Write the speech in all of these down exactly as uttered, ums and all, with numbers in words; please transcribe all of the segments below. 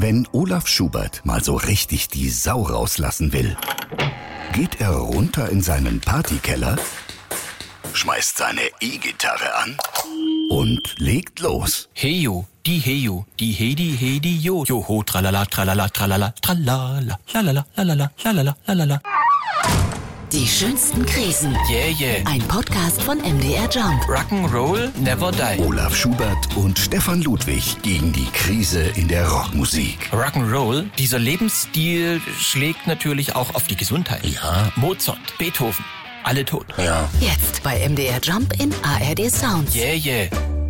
Wenn Olaf Schubert mal so richtig die Sau rauslassen will, geht er runter in seinen Partykeller, schmeißt seine E-Gitarre an und legt los. Heyo, die Heyo, die Hedi, Hedi, Jo, Joho, tralala, tralala, tralala, tralala, lalala, lalala, lalala, lalala. Die schönsten Krisen. Yeah, yeah. Ein Podcast von M D R Jump. Rock'n'Roll never die. Olaf Schubert und Stefan Ludwig gegen die Krise in der Rockmusik. Rock'n'Roll, dieser Lebensstil schlägt natürlich auch auf die Gesundheit. Ja. Mozart, Beethoven, alle tot. Ja. Jetzt bei M D R Jump in A R D Sounds. Yeah, yeah.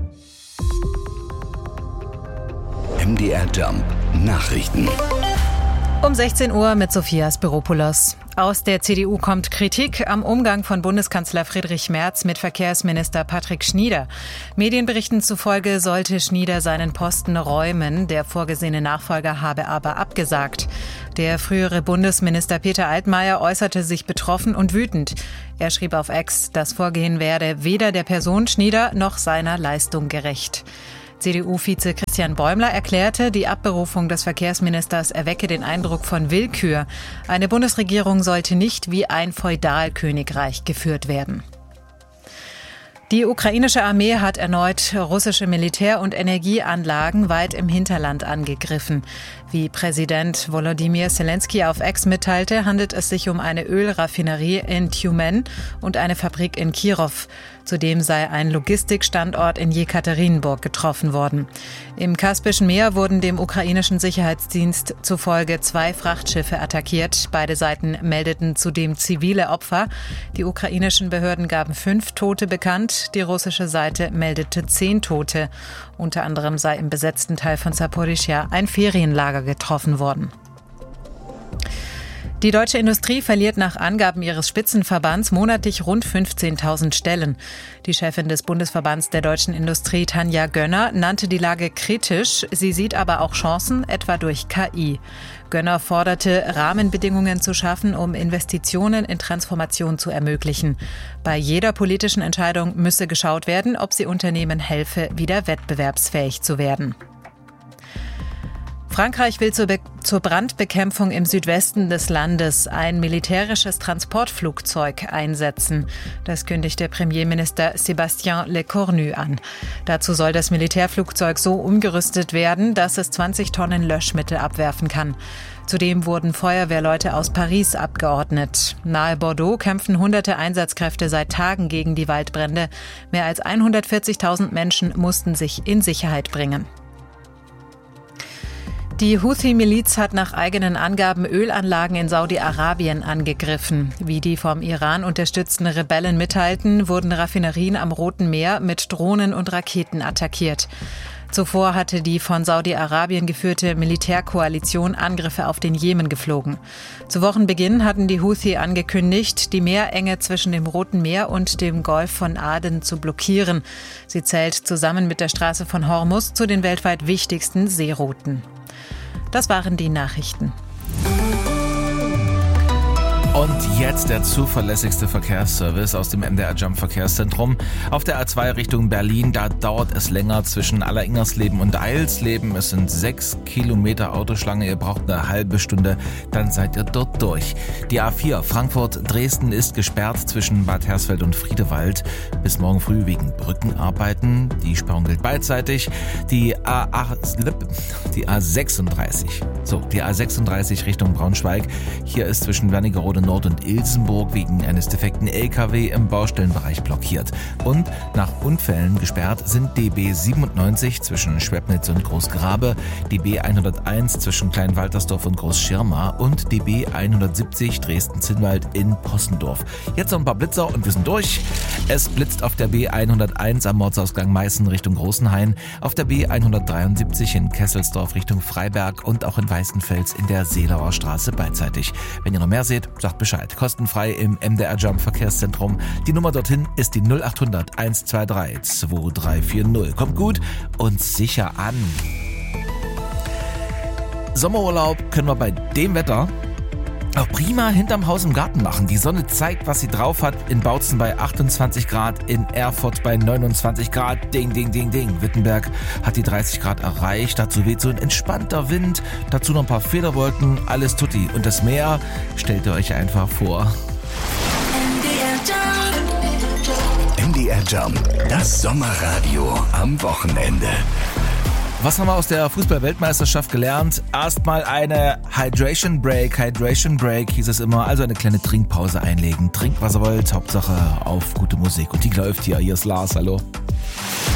M D R Jump Nachrichten. Um sechzehn Uhr mit Sophia Spiropoulos. Aus der C D U kommt Kritik am Umgang von Bundeskanzler Friedrich Merz mit Verkehrsminister Patrick Schnieder. Medienberichten zufolge sollte Schnieder seinen Posten räumen. Der vorgesehene Nachfolger habe aber abgesagt. Der frühere Bundesminister Peter Altmaier äußerte sich betroffen und wütend. Er schrieb auf X, das Vorgehen werde weder der Person Schnieder noch seiner Leistung gerecht. C D U-Vize Christian Bäumler erklärte, die Abberufung des Verkehrsministers erwecke den Eindruck von Willkür. Eine Bundesregierung sollte nicht wie ein Feudalkönigreich geführt werden. Die ukrainische Armee hat erneut russische Militär- und Energieanlagen weit im Hinterland angegriffen. Wie Präsident Volodymyr Zelensky auf X mitteilte, handelt es sich um eine Ölraffinerie in Tjumen und eine Fabrik in Kirov. Zudem sei ein Logistikstandort in Jekaterinburg getroffen worden. Im Kaspischen Meer wurden dem ukrainischen Sicherheitsdienst zufolge zwei Frachtschiffe attackiert. Beide Seiten meldeten zudem zivile Opfer. Die ukrainischen Behörden gaben fünf Tote bekannt. Die russische Seite meldete zehn Tote. Unter anderem sei im besetzten Teil von Saporischschja ein Ferienlager getroffen worden. Die deutsche Industrie verliert nach Angaben ihres Spitzenverbands monatlich rund fünfzehntausend Stellen. Die Chefin des Bundesverbands der deutschen Industrie, Tanja Gönner, nannte die Lage kritisch. Sie sieht aber auch Chancen, etwa durch K I. Gönner forderte, Rahmenbedingungen zu schaffen, um Investitionen in Transformation zu ermöglichen. Bei jeder politischen Entscheidung müsse geschaut werden, ob sie Unternehmen helfe, wieder wettbewerbsfähig zu werden. Frankreich will zur, Be- zur Brandbekämpfung im Südwesten des Landes ein militärisches Transportflugzeug einsetzen. Das kündigte Premierminister Sébastien Lecornu an. Dazu soll das Militärflugzeug so umgerüstet werden, dass es zwanzig Tonnen Löschmittel abwerfen kann. Zudem wurden Feuerwehrleute aus Paris abgeordnet. Nahe Bordeaux kämpfen hunderte Einsatzkräfte seit Tagen gegen die Waldbrände. Mehr als hundertvierzigtausend Menschen mussten sich in Sicherheit bringen. Die Houthi-Miliz hat nach eigenen Angaben Ölanlagen in Saudi-Arabien angegriffen. Wie die vom Iran unterstützten Rebellen mitteilten, wurden Raffinerien am Roten Meer mit Drohnen und Raketen attackiert. Zuvor hatte die von Saudi-Arabien geführte Militärkoalition Angriffe auf den Jemen geflogen. Zu Wochenbeginn hatten die Houthi angekündigt, die Meerenge zwischen dem Roten Meer und dem Golf von Aden zu blockieren. Sie zählt zusammen mit der Straße von Hormuz zu den weltweit wichtigsten Seerouten. Das waren die Nachrichten. Und jetzt der zuverlässigste Verkehrsservice aus dem M D R Jump Verkehrszentrum. Auf der A zwei Richtung Berlin, da dauert es länger zwischen Alleringersleben und Eilsleben. Es sind sechs Kilometer Autoschlange, ihr braucht eine halbe Stunde, dann seid ihr dort durch. Die A vier Frankfurt-Dresden ist gesperrt zwischen Bad Hersfeld und Friedewald bis morgen früh wegen Brückenarbeiten. Die Sperrung gilt beidseitig. Die A acht, die A sechsunddreißig, so, die A sechsunddreißig Richtung Braunschweig. Hier ist zwischen Wernigerode Nord und Ilsenburg wegen eines defekten L K W im Baustellenbereich blockiert. Und nach Unfällen gesperrt sind D B siebenundneunzig zwischen Schwebnitz und Großgrabe, D B hunderteins zwischen Kleinwaltersdorf und Großschirma und D B hundertsiebzig Dresden-Zinnwald in Possendorf. Jetzt noch ein paar Blitzer und wir sind durch. Es blitzt auf der B hunderteins am Mordsausgang Meißen Richtung Großenhain, auf der B hundertdreiundsiebzig in Kesselsdorf Richtung Freiberg und auch in Weißenfels in der Seelauer Straße beidseitig. Wenn ihr noch mehr seht, sagt Bescheid. Kostenfrei im M D R Jump Verkehrszentrum. Die Nummer dorthin ist die null acht hundert eins zwei drei zwei drei vier null. Kommt gut und sicher an. Sommerurlaub können wir bei dem Wetter Auch prima hinterm Haus im Garten machen. Die Sonne zeigt, was sie drauf hat. In Bautzen bei achtundzwanzig Grad, in Erfurt bei neunundzwanzig Grad. Ding, ding, ding, ding. Wittenberg hat die dreißig Grad erreicht. Dazu weht so ein entspannter Wind. Dazu noch ein paar Federwolken. Alles tutti. Und das Meer stellt ihr euch einfach vor. M D R Jump, das Sommerradio am Wochenende. Was haben wir aus der Fußball-Weltmeisterschaft gelernt? Erstmal eine Hydration Break. Hydration Break hieß es immer. Also eine kleine Trinkpause einlegen. Trinkt, was ihr wollt. Hauptsache auf gute Musik. Und die läuft hier. Hier ist Lars. Hallo.